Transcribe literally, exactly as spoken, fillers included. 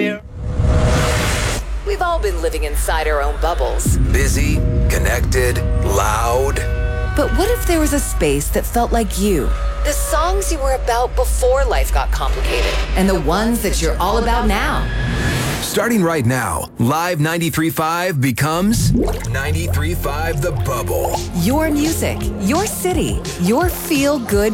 baby. We've all been living inside our own bubbles. Busy, connected, loud. But what if there was a space that felt like you? The songs you were about before life got complicated. And the ones that you're all about now. Starting right now, Live ninety-three point five becomes ninety-three point five The Bubble. Your music, your city, your feel-good